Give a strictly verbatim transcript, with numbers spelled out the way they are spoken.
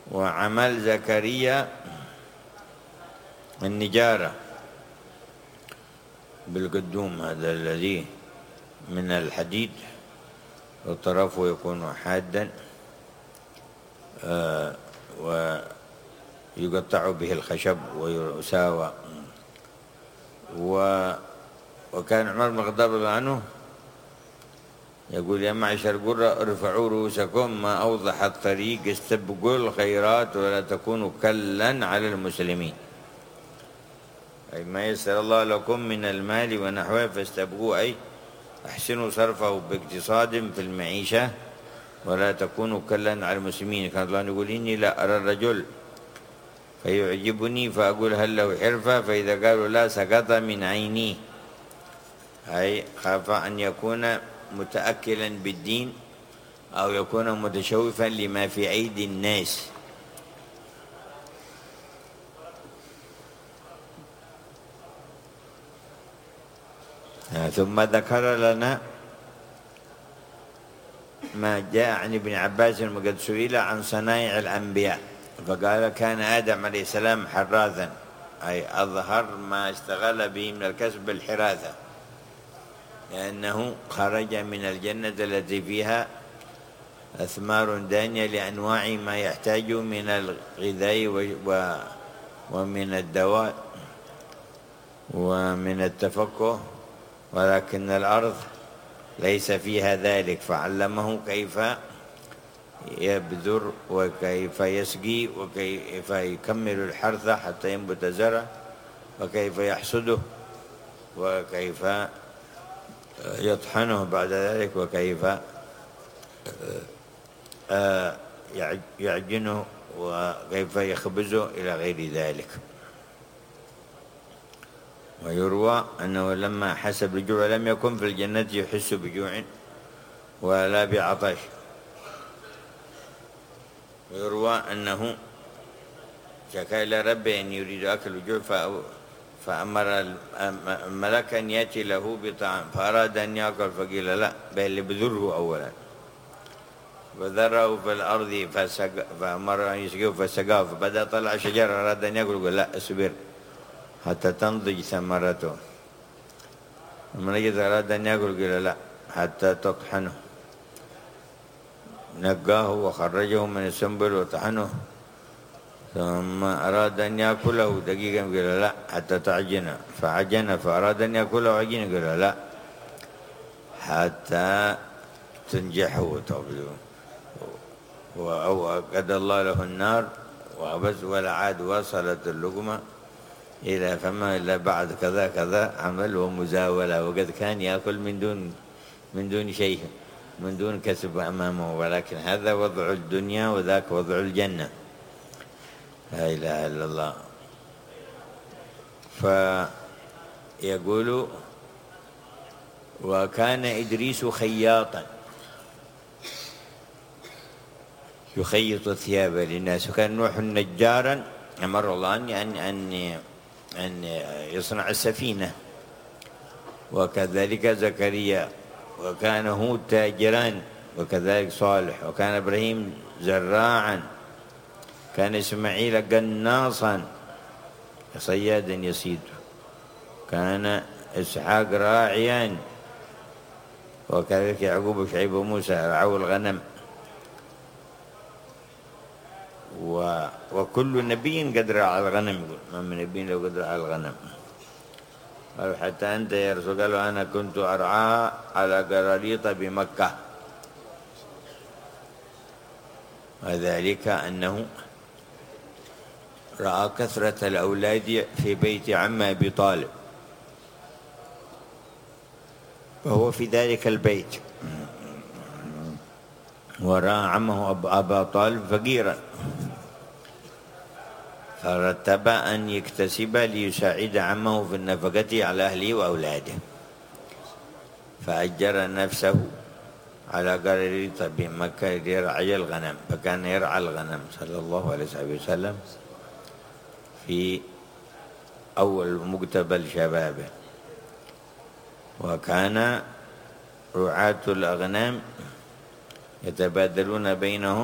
وعمل زكريا النجارة بالقدوم، هذا الذي من الحديد وطرفه يكون حادا آه ويقطع به الخشب ويساوى. وكان عمر بن الخطاب رضي الله عنه يقول: يا معشر القرى ارفعوا رؤوسكم، ما أوضح الطريق، استبقوا الخيرات ولا تكونوا كلا على المسلمين، أي ما يسر الله لكم من المال ونحوه فاستبقوا، أي أحسنوا صرفه باقتصاد في المعيشة ولا تكونوا كلا على المسلمين. كان الله يقول: إني لا أرى الرجل فيعجبني فأقول هل له حرفة، فإذا قالوا لا سقط من عيني، أي خاف أن يكون متأكلا بالدين أو يكون متشوفا لما في أيدي الناس. ثم ذكر لنا ما جاء عن ابن عباس وقد سئل عن صنائع الأنبياء فقال: كان آدم عليه السلام حراثا، أي أظهر ما اشتغل به من الكسب بالحراثة، لأنه خرج من الجنة التي فيها أثمار دانية لأنواع ما يحتاج من الغذاء ومن الدواء ومن التفقه، ولكن الأرض ليس فيها ذلك، فعلمه كيف يبذر وكيف يسقي وكيف يكمل الحرث حتى ينبت زرع، وكيف يحصده وكيف يطحنه بعد ذلك، وكيف يعجنه وكيف يخبزه إلى غير ذلك. ويروى أنه لما حس بالجوع لم يكن في الجنة يحس بجوع ولا بعطش. ويروى أنه شكا إلى ربه أن يريد أكل الجوع فأمر الملك أن يأتي له بطعام فأراد أن يأكل فقيل لا، بل بذره أولا، وذره في الأرض فأمر أن يسقيه فسقاه، فبدأ طلع شجرة أراد أن يأكل قال لا اصبر حتى تنضج ثمرته، ثم نجد أراد أن يأكل قال لا حتى تطحنه، نقاه وخرجه من السنبل وطحنه، ثم أراد أن يأكله دقيقا قال لا حتى تعجنه، فعجن، فأراد أن يأكله عجين قال لا حتى تنجحه وتغلو، وأوقد الله له النار وبس ولا عاد وصلت اللقمة إلى فما إلا بعد كذا كذا عمل ومزاولة، وقد كان يأكل من دون من دون شيء، من دون كسب أمامه، ولكن هذا وضع الدنيا وذاك وضع الجنة، لا إله إلا الله. فيقول: وكان إدريس خياطا يخيط الثياب للناس، وكان نوح نجارا أمر الله أن أن أن يصنع السفينة، وكذلك زكريا، وكان هود تاجرا، وكذلك صالح، وكان إبراهيم زراعا، كان إسماعيل قناصا صيادا يصيد، كان إسحاق راعيا، وكذلك يعقوب وشعيب وموسى رعوا الغنم، وكل نبي قد رعى الغنم، يقول ما من نبي لو قد رعى الغنم. قالوا حتى أنت يا رسول، قالوا أنا كنت أرعى على قراريط بمكة، وذلك أنه رأى كثرة الأولاد في بيت عم أبي طالب، وهو في ذلك البيت، ورأى عمه أبا طالب فقيرا، فرتب أن يكتسب ليساعد عمه في النفقة على أهله وأولاده، فأجر نفسه على قراريط بمكة ليرعى الغنم، فكان يرعى الغنم صلى الله عليه وسلم في أول مقتبل شبابه. وكان رعاة الأغنام يتبادلون بينهم